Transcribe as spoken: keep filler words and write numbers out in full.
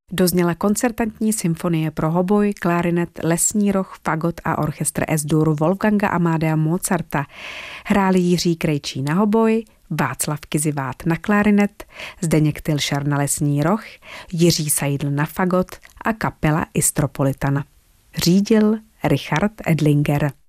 Dozněla koncertantní symfonie pro hoboj, klarinet, lesní roh, fagot a orchestr S-dur Wolfganga Amadea Mozarta. Hráli Jiří Krejčí na hoboj, Václav Kizivát na klarinet, Zdeněk Tilšar na lesní roh, Jiří Seidl na fagot a kapela Istropolitana. Řídil Richard Edlinger.